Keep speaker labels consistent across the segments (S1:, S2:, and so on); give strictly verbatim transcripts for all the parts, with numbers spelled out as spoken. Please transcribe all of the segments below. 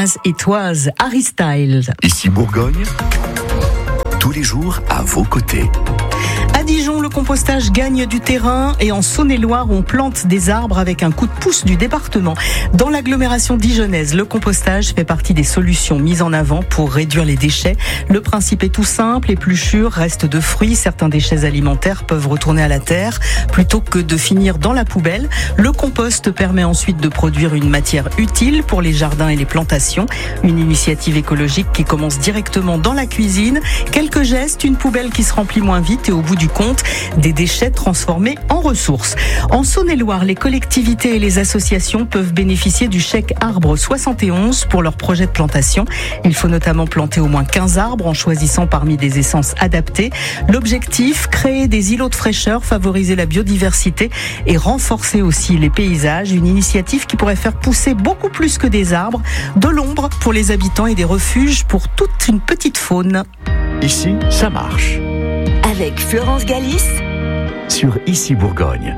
S1: As It Was, Harry Styles.
S2: Ici Bourgogne, tous les jours à vos côtés.
S1: À Dijon, le compostage gagne du terrain et en Saône-et-Loire, on plante des arbres avec un coup de pouce du département. Dans l'agglomération dijonnaise, le compostage fait partie des solutions mises en avant pour réduire les déchets. Le principe est tout simple, épluchures, restes de fruits, certains déchets alimentaires peuvent retourner à la terre plutôt que de finir dans la poubelle. Le compost permet ensuite de produire une matière utile pour les jardins et les plantations. Une initiative écologique qui commence directement dans la cuisine. Quelques gestes, une poubelle qui se remplit moins vite et au bout du compte, des déchets transformés en ressources. En Saône-et-Loire, les collectivités et les associations peuvent bénéficier du chèque arbre soixante et onze pour leur projet de plantation. Il faut notamment planter au moins quinze arbres en choisissant parmi des essences adaptées. L'objectif, créer des îlots de fraîcheur, favoriser la biodiversité et renforcer aussi les paysages. Une initiative qui pourrait faire pousser beaucoup plus que des arbres, de l'ombre pour les habitants et des refuges pour toute une petite faune.
S2: Ici, ça marche.
S3: Avec Florence Galis
S2: Sur Ici Bourgogne.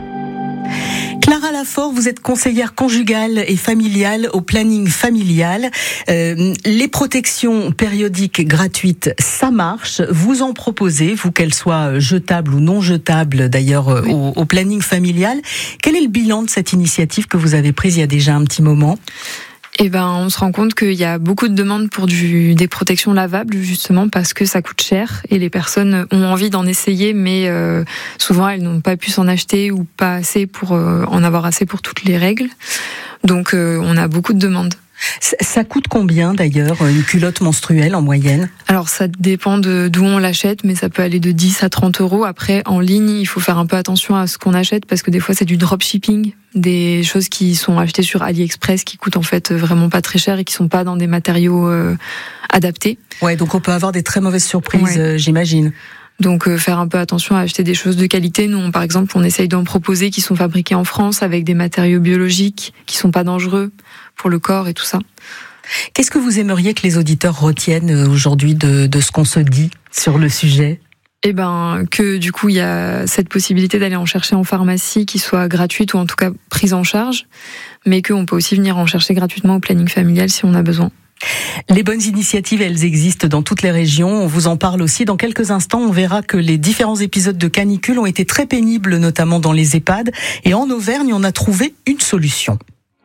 S1: Clara Lafort, vous êtes conseillère conjugale et familiale au planning familial. Euh, les protections périodiques gratuites, ça marche. Vous en proposez, vous qu'elles soient jetables ou non jetables d'ailleurs oui. au, au planning familial. Quel est le bilan de cette initiative que vous avez prise il y a déjà un petit moment ?
S4: Eh ben, on se rend compte qu'il y a beaucoup de demandes pour du, des protections lavables, justement parce que ça coûte cher et les personnes ont envie d'en essayer, mais euh, souvent elles n'ont pas pu s'en acheter ou pas assez pour euh, en avoir assez pour toutes les règles. Donc, euh, on a beaucoup de demandes.
S1: Ça coûte combien d'ailleurs, une culotte menstruelle en moyenne ?
S4: Alors ça dépend de d'où on l'achète, mais ça peut aller de dix à trente euros. Après, en ligne, il faut faire un peu attention à ce qu'on achète parce que des fois c'est du dropshipping, des choses qui sont achetées sur AliExpress qui coûtent en fait vraiment pas très cher et qui sont pas dans des matériaux euh, adaptés.
S1: Ouais, donc on peut avoir des très mauvaises surprises, ouais. euh, j'imagine.
S4: Donc euh, faire un peu attention à acheter des choses de qualité. Nous, on, par exemple, on essaye d'en proposer qui sont fabriqués en France avec des matériaux biologiques qui sont pas dangereux pour le corps et tout ça.
S1: Qu'est-ce que vous aimeriez que les auditeurs retiennent aujourd'hui de, de ce qu'on se dit sur le sujet ?
S4: Eh ben, que du coup, il y a cette possibilité d'aller en chercher en pharmacie qui soit gratuite ou en tout cas prise en charge, mais qu'on peut aussi venir en chercher gratuitement au planning familial si on a besoin.
S1: Les bonnes initiatives, elles existent dans toutes les régions. On vous en parle aussi. Dans quelques instants, on verra que les différents épisodes de canicule ont été très pénibles, notamment dans les EHPAD. Et en Auvergne, on a trouvé une solution.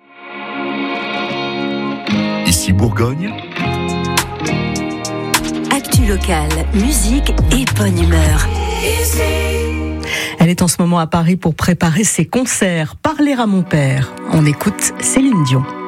S2: Ici Bourgogne.
S3: Actu locale, musique et bonne humeur.
S1: Elle est en ce moment à Paris pour préparer ses concerts. Parler à mon père. On écoute Céline Dion.